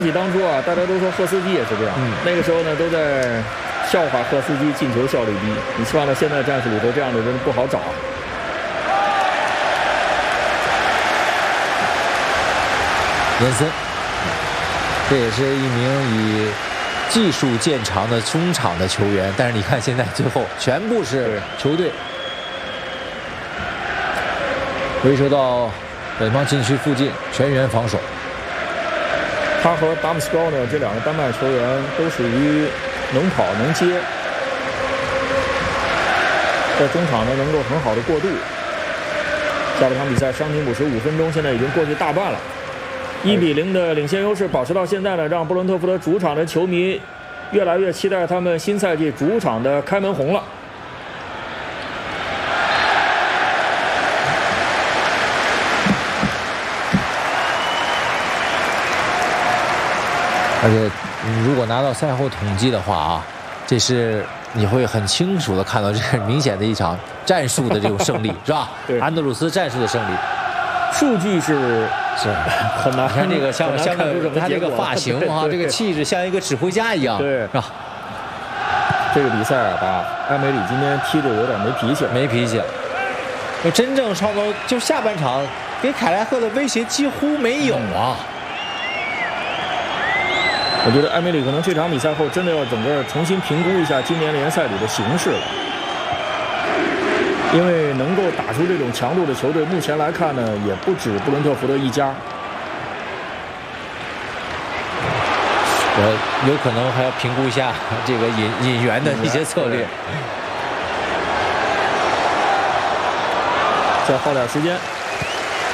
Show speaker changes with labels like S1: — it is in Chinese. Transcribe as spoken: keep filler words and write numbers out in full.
S1: 起当初啊，大家都说赫斯基也是这样，嗯、那个时候呢都在笑话赫斯基进球效率低。你希望呢现在战术里头这样的人不好找啊。
S2: 延森，这也是一名以技术见长的中场的球员，但是你看现在最后全部是球队回收到本方禁区附近，全员防守。
S1: 他和达姆斯高呢这两个丹麦球员都属于能跑能接，在中场呢能够很好的过渡。下半场比赛伤停补时五分钟，现在已经过去大半了，一比零的领先优势保持到现在呢，让布伦特福德主场的球迷越来越期待他们新赛季主场的开门红了。
S2: 而且，如果拿到赛后统计的话啊，这是你会很清楚的看到，这是明显的一场战术的这种胜利，是吧？
S1: 对，
S2: 安德鲁斯战术的胜利。
S1: 数据是
S2: 是
S1: 很难，
S2: 看这个像像他这个发型啊，这个气质像一个指挥家一样，
S1: 对，
S2: 是吧？
S1: 这个比赛啊，把埃梅里今天踢的有点没脾气，
S2: 没脾气。就真正创造，就下半场给凯莱赫的威胁几乎没有啊。
S1: 我觉得埃梅里可能这场比赛后真的要整个重新评估一下今年联赛里的形势了，因为能够打出这种强度的球队，目前来看呢，也不止布伦特福德一家。
S2: 我有可能还要评估一下这个引引援的一些策略。
S1: 再耗点时间。